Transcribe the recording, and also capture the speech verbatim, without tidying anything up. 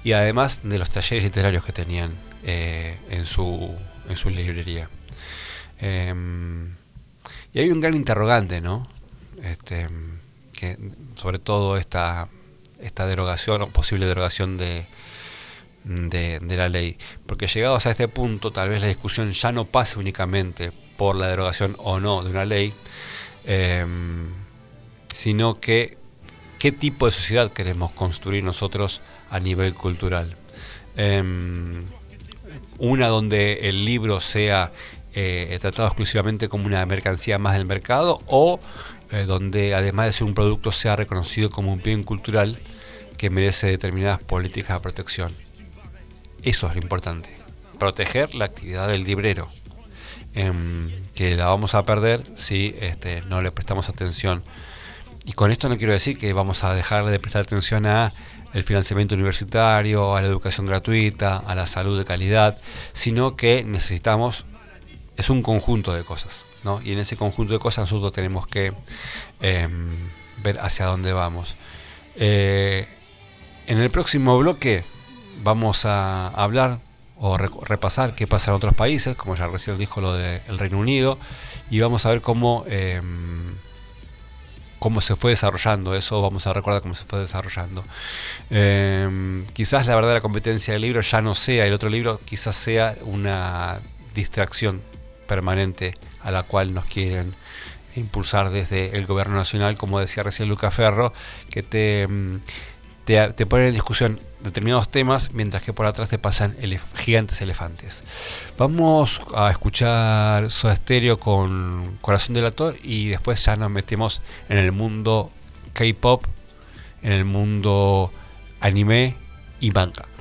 y además de los talleres literarios que tenían eh, en, su, en su librería. Eh, y hay un gran interrogante, ¿no? Este, que sobre todo esta, esta derogación o posible derogación de, de, de la ley. Porque llegados a este punto, tal vez la discusión ya no pase únicamente por la derogación o no de una ley, eh, sino que qué tipo de sociedad queremos construir nosotros a nivel cultural. Eh, una donde el libro sea eh, tratado exclusivamente como una mercancía más del mercado, o eh, donde además de ser un producto sea reconocido como un bien cultural que merece determinadas políticas de protección. Eso es lo importante, proteger la actividad del librero, eh, que la vamos a perder si este, no le prestamos atención. Y con esto no quiero decir que vamos a dejar de prestar atención a el financiamiento universitario, a la educación gratuita, a la salud de calidad, sino que necesitamos, es un conjunto de cosas, ¿no? Y en ese conjunto de cosas nosotros tenemos que eh, ver hacia dónde vamos. Eh, en el próximo bloque vamos a hablar o repasar qué pasa en otros países, como ya recién dijo lo del Reino Unido, y vamos a ver cómo... Eh, cómo se fue desarrollando eso, vamos a recordar cómo se fue desarrollando. Eh, quizás la verdadera competencia del libro ya no sea el otro libro, quizás sea una distracción permanente a la cual nos quieren impulsar desde el gobierno nacional, como decía recién Luca Ferro, que te, te, te ponen en discusión determinados temas, mientras que por atrás te pasan elef- gigantes elefantes. Vamos a escuchar Soda Stereo con Corazón Delator y después ya nos metemos en el mundo K-pop, en el mundo anime y manga.